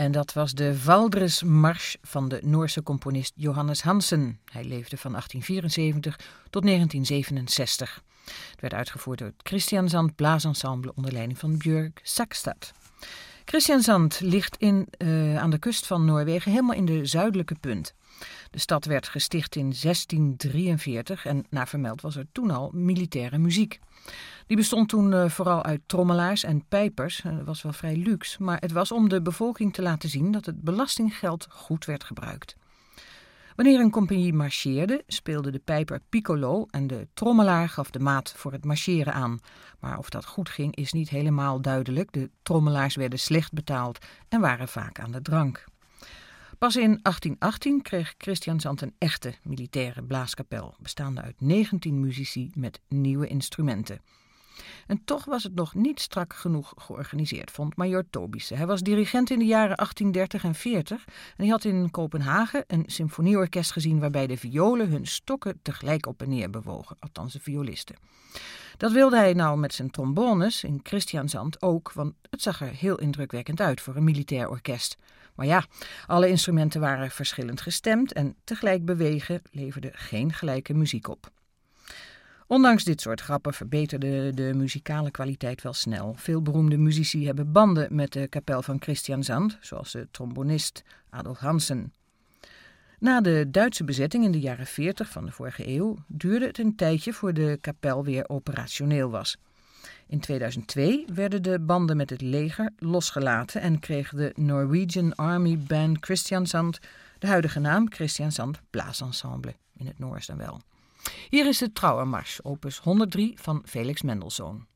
En dat was de Valdresmars van de Noorse componist Johannes Hansen. Hij leefde van 1874 tot 1967. Het werd uitgevoerd door het Kristiansand Blaasensemble onder leiding van Björk Saxstad. Kristiansand ligt aan de kust van Noorwegen, helemaal in de zuidelijke punt. De stad werd gesticht in 1643 en naar vermeld was er toen al militaire muziek. Die bestond toen vooral uit trommelaars en pijpers. Dat was wel vrij luxe, maar het was om de bevolking te laten zien dat het belastinggeld goed werd gebruikt. Wanneer een compagnie marcheerde, speelde de pijper piccolo en de trommelaar gaf de maat voor het marcheren aan. Maar of dat goed ging is niet helemaal duidelijk. De trommelaars werden slecht betaald en waren vaak aan de drank. Pas in 1818 kreeg Kristiansand een echte militaire blaaskapel, bestaande uit 19 muzici met nieuwe instrumenten. En toch was het nog niet strak genoeg georganiseerd, vond Major Tobisse. Hij was dirigent in de jaren 1830 en 40 en hij had in Kopenhagen een symfonieorkest gezien waarbij de violen hun stokken tegelijk op en neer bewogen, althans de violisten. Dat wilde hij nou met zijn trombones in Kristiansand ook, want het zag er heel indrukwekkend uit voor een militair orkest. Maar ja, alle instrumenten waren verschillend gestemd en tegelijk bewegen leverde geen gelijke muziek op. Ondanks dit soort grappen verbeterde de muzikale kwaliteit wel snel. Veel beroemde muzici hebben banden met de kapel van Kristiansand, zoals de trombonist Adolf Hansen. Na de Duitse bezetting in de jaren 40 van de vorige eeuw duurde het een tijdje voor de kapel weer operationeel was. In 2002 werden de banden met het leger losgelaten en kreeg de Norwegian Army Band Kristiansand de huidige naam Kristiansand Blaasensemble, in het Noors dan wel. Hier is de Trouwermars, opus 103 van Felix Mendelssohn.